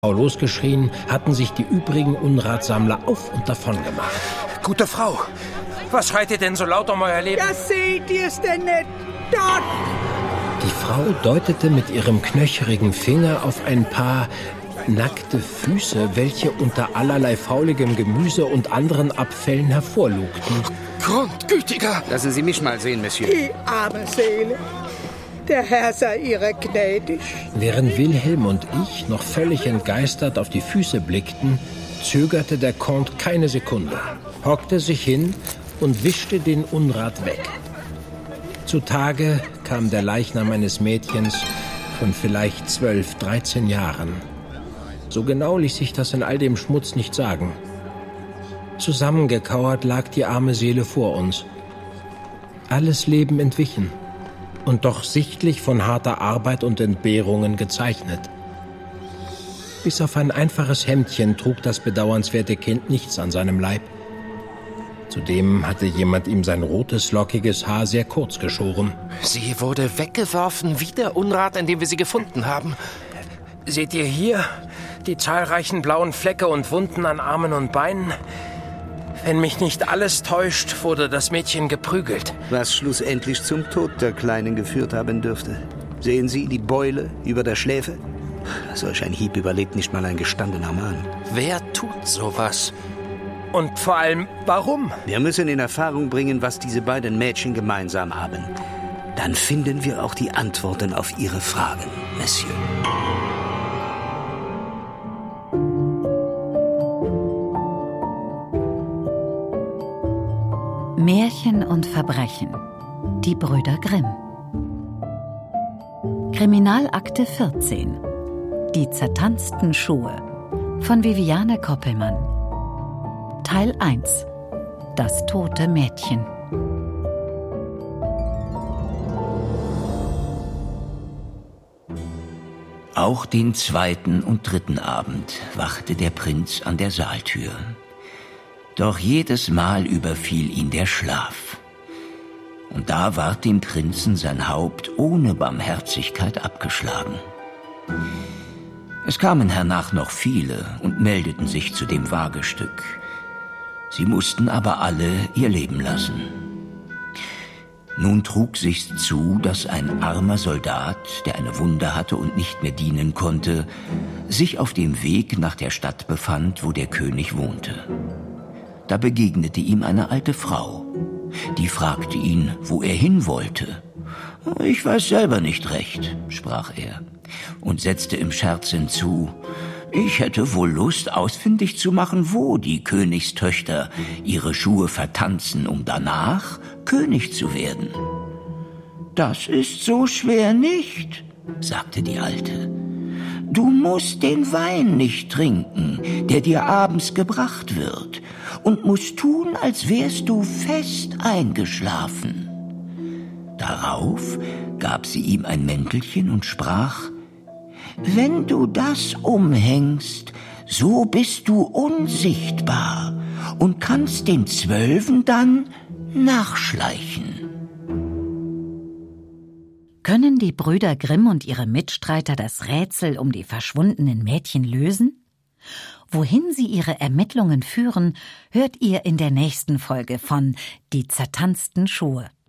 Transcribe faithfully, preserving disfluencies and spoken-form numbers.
losgeschrien, hatten sich die übrigen Unratsammler auf und davon gemacht. Gute Frau, was schreit ihr denn so laut um euer Leben? Ja, seht ihr's denn nicht? Dort! Die Frau deutete mit ihrem knöcherigen Finger auf ein paar nackte Füße, welche unter allerlei fauligem Gemüse und anderen Abfällen hervorlugten. Grundgütiger! Lassen Sie mich mal sehen, Monsieur. Die arme Seele. Der Herr sei ihrer gnädig. Während Wilhelm und ich noch völlig entgeistert auf die Füße blickten, zögerte der Comte keine Sekunde, hockte sich hin und wischte den Unrat weg. Zutage kam der Leichnam eines Mädchens von vielleicht zwölf, dreizehn Jahren. So genau ließ sich das in all dem Schmutz nicht sagen. Zusammengekauert lag die arme Seele vor uns. Alles Leben entwichen und doch sichtlich von harter Arbeit und Entbehrungen gezeichnet. Bis auf ein einfaches Hemdchen trug das bedauernswerte Kind nichts an seinem Leib. Zudem hatte jemand ihm sein rotes, lockiges Haar sehr kurz geschoren. Sie wurde weggeworfen wie der Unrat, in dem wir sie gefunden haben. Seht ihr hier die zahlreichen blauen Flecke und Wunden an Armen und Beinen? Wenn mich nicht alles täuscht, wurde das Mädchen geprügelt. Was schlussendlich zum Tod der Kleinen geführt haben dürfte. Sehen Sie die Beule über der Schläfe? Solch ein Hieb überlebt nicht mal ein gestandener Mann. Wer tut sowas? Und vor allem, warum? Wir müssen in Erfahrung bringen, was diese beiden Mädchen gemeinsam haben. Dann finden wir auch die Antworten auf Ihre Fragen, Monsieur. Märchen und Verbrechen. Die Brüder Grimm. Kriminalakte vierzehn. Die zertanzten Schuhe. Von Viviane Koppelmann. Teil eins. Das tote Mädchen. Auch den zweiten und dritten Abend wachte der Prinz an der Saaltür. Doch jedes Mal überfiel ihn der Schlaf. Und da ward dem Prinzen sein Haupt ohne Barmherzigkeit abgeschlagen. Es kamen hernach noch viele und meldeten sich zu dem Wagestück. Sie mussten aber alle ihr Leben lassen. Nun trug sich's zu, dass ein armer Soldat, der eine Wunde hatte und nicht mehr dienen konnte, sich auf dem Weg nach der Stadt befand, wo der König wohnte. Da begegnete ihm eine alte Frau. Die fragte ihn, wo er hin wollte. »Ich weiß selber nicht recht«, sprach er, und setzte im Scherz hinzu, »Ich hätte wohl Lust, ausfindig zu machen, wo die Königstöchter ihre Schuhe vertanzen, um danach König zu werden.« »Das ist so schwer nicht«, sagte die Alte. »Du musst den Wein nicht trinken, der dir abends gebracht wird, und musst tun, als wärst du fest eingeschlafen.« Darauf gab sie ihm ein Mäntelchen und sprach, »Wenn du das umhängst, so bist du unsichtbar und kannst den Zwölfen dann nachschleichen.« Können die Brüder Grimm und ihre Mitstreiter das Rätsel um die verschwundenen Mädchen lösen? Wohin sie ihre Ermittlungen führen, hört ihr in der nächsten Folge von Die zertanzten Schuhe.